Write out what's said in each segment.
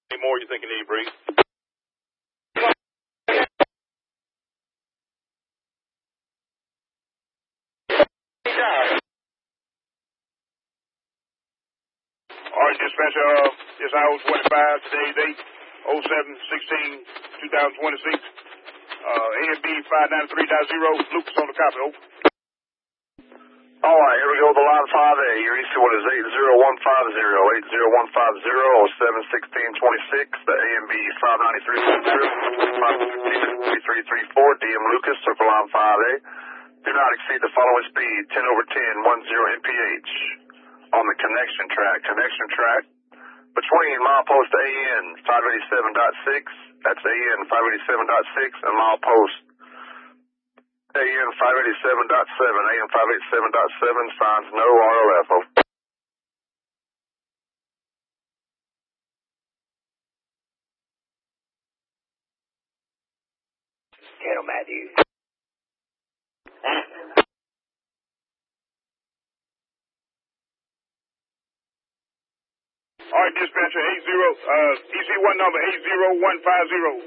Any more you think you need, Bree? All right, dispatcher, it's hour 25, today's date, 07/16/2026. AMB 593.0, Lucas on the copy, over. All right, here we go with the line 5A. Your EC1 is 80150, 80150, 71626. The AMB 593.0, 516-3334, DM Lucas, circle line 5A. Do not exceed the following speed, 10/10, 10 mph. On the connection track, between milepost AN 587.6, that's AN 587.6, and milepost AN 587.7, AN 587.7, signs no RLF. Hello, Matthew. All right, dispatcher, EC1 number 80150,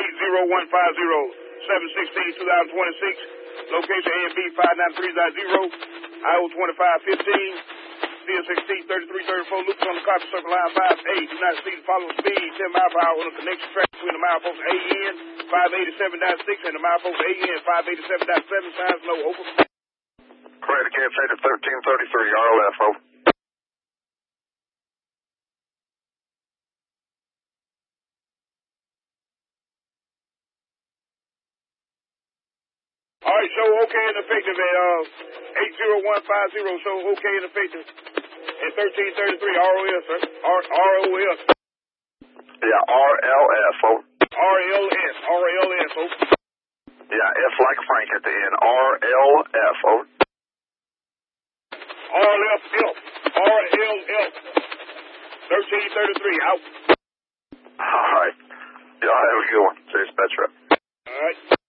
716-2026. Location AMB 593.0, Iowa 2515, CSXT 3334, Lucas on the copy, circle line 5A. Do not exceed the following speed, 10 miles per hour on the connection track between the milepost AN 587.6 and the milepost AN 587.7, signs no, over. Correct, again, say to 1333, RLF, over. All right, show okay and effective at 80150, show okay and effective at 1333, ROS, sir. ROS. Yeah, RLF, over. RLS, over. Yeah, F like Frank at the end, RLF, over. RLF, 1333, out. All right. Y'all have a good one. Cheers, Petra. All right.